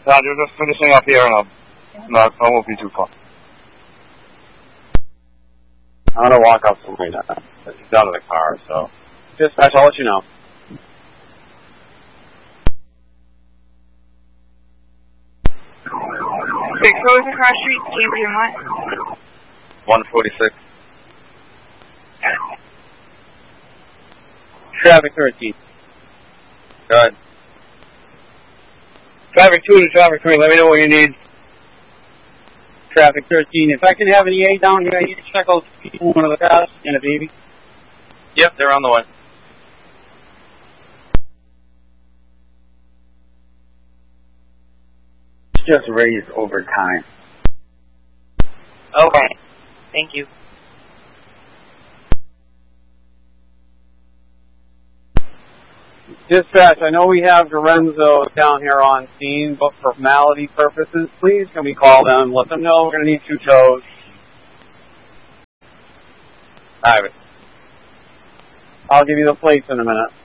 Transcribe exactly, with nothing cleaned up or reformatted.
Roger, just finishing up here, and I'll, no, I won't be too far. I'm going to walk up somewhere now. He's out of the car, so. Dispatch, I'll let you know. Six Rosen Cross Street, Cambridge, what? one forty-six. Traffic thirteen. Go ahead. Traffic two to traffic three, let me know what you need. Traffic thirteen. If I can have an E A down here, I need to check out people, one of the cars and a baby. Yep, they're on the way. It's just raised over time. Okay. Thank you. Dispatch, I know we have Lorenzo down here on scene, but for formality purposes, please can we call them, let them know we're going to need two tows. All right. I'll give you the plates in a minute.